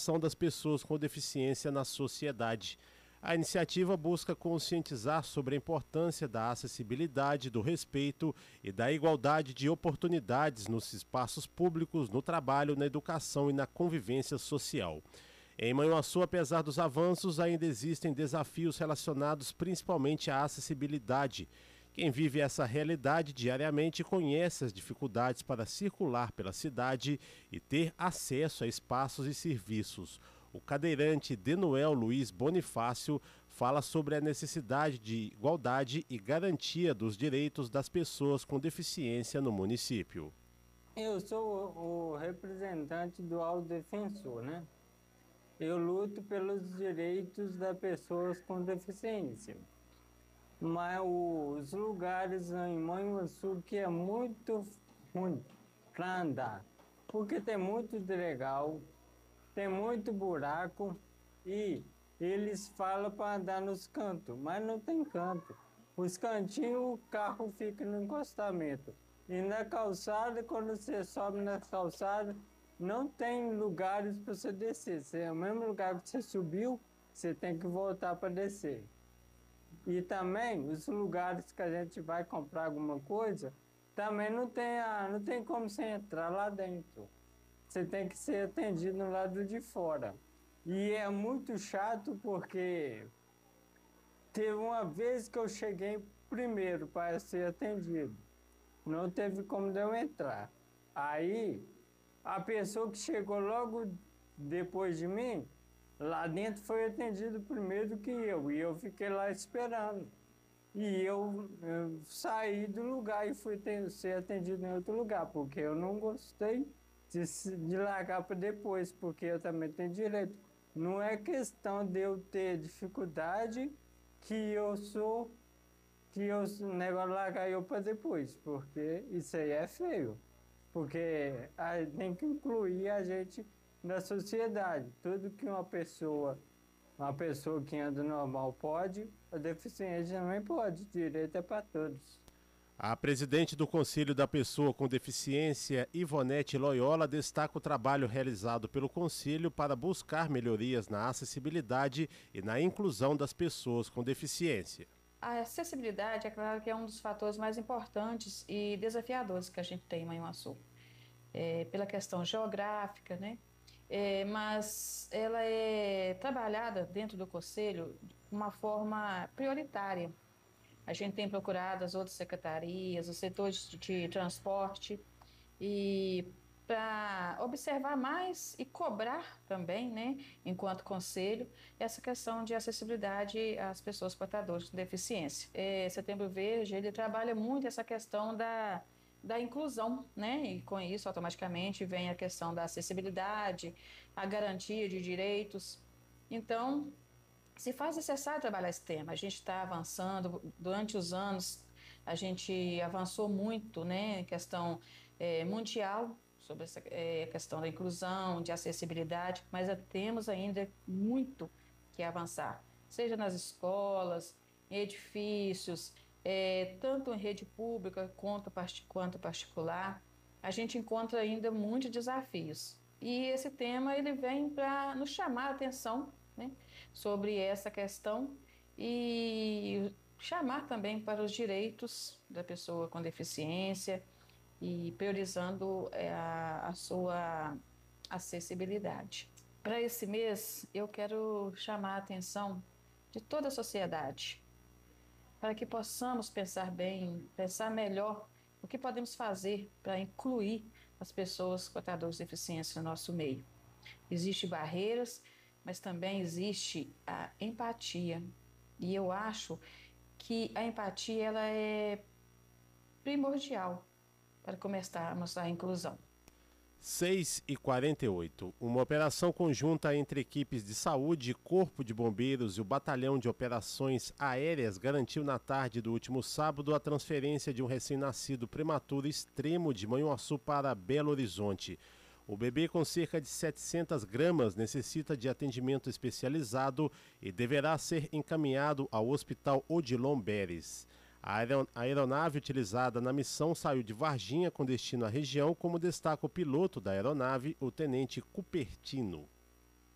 participação das pessoas com deficiência na sociedade. A iniciativa busca conscientizar sobre a importância da acessibilidade, do respeito e da igualdade de oportunidades nos espaços públicos, no trabalho, na educação e na convivência social. Em Manhuaçu, apesar dos avanços, ainda existem desafios relacionados principalmente à acessibilidade. Quem vive essa realidade diariamente conhece as dificuldades para circular pela cidade e ter acesso a espaços e serviços. O cadeirante Denuel Luiz Bonifácio fala sobre a necessidade de igualdade e garantia dos direitos das pessoas com deficiência no município. Eu sou o representante do autodefensor, né? Eu luto pelos direitos das pessoas com deficiência. Mas os lugares em Manhuaçu que é muito ruim para andar, porque tem muito degrau, tem muito buraco e eles falam para andar nos cantos, mas não tem canto. Os cantinhos o carro fica no encostamento. E na calçada, quando você sobe na calçada, não tem lugares para você descer. É o mesmo lugar que você subiu, você tem que voltar para descer. E também os lugares que a gente vai comprar alguma coisa, também não tem como você entrar lá dentro. Você tem que ser atendido no lado de fora. E é muito chato porque teve uma vez que eu cheguei primeiro para ser atendido. Não teve como eu entrar. Aí, a pessoa que chegou logo depois de mim, lá dentro foi atendido primeiro que eu. E eu fiquei lá esperando. E eu saí do lugar e fui ser atendido em outro lugar, porque eu não gostei de largar para depois, porque eu também tenho direito. Não é questão de eu ter dificuldade o negócio largar eu para depois, porque isso aí é feio. Porque tem que incluir a gente na sociedade. Tudo que uma pessoa que anda normal pode, a deficiente também pode. Direito é para todos. A presidente do Conselho da Pessoa com Deficiência, Ivonete Loyola, destaca o trabalho realizado pelo Conselho para buscar melhorias na acessibilidade e na inclusão das pessoas com deficiência. A acessibilidade, é claro que é um dos fatores mais importantes e desafiadores que a gente tem em Manhuaçu. Pela questão geográfica, né? Mas ela é trabalhada dentro do Conselho de uma forma prioritária. A gente tem procurado as outras secretarias, os setores de transporte, e para observar mais e cobrar também, né, enquanto conselho, essa questão de acessibilidade às pessoas portadoras com deficiência. Setembro Verde, ele trabalha muito essa questão da inclusão, né, e com isso automaticamente vem a questão da acessibilidade, a garantia de direitos. Então, se faz necessário trabalhar esse tema. A gente está avançando, durante os anos a gente avançou muito, né, em questão mundial, sobre essa questão da inclusão, de acessibilidade, mas temos ainda muito que avançar, seja nas escolas, em edifícios, tanto em rede pública quanto particular, a gente encontra ainda muitos desafios. E esse tema ele vem para nos chamar a atenção, né, sobre essa questão e chamar também para os direitos da pessoa com deficiência e priorizando a sua acessibilidade. Para esse mês, eu quero chamar a atenção de toda a sociedade, para que possamos pensar bem, pensar melhor o que podemos fazer para incluir as pessoas portadoras de deficiência no nosso meio. Existem barreiras, mas também existe a empatia. E eu acho que a empatia ela é primordial para começarmos a inclusão. 6h48. Uma operação conjunta entre equipes de saúde, Corpo de Bombeiros e o Batalhão de Operações Aéreas garantiu na tarde do último sábado a transferência de um recém-nascido prematuro extremo de Manhuaçu para Belo Horizonte. O bebê, com cerca de 700 gramas, necessita de atendimento especializado e deverá ser encaminhado ao Hospital Odilon Beres. A aeronave utilizada na missão saiu de Varginha com destino à região, como destaca o piloto da aeronave, o tenente Cupertino.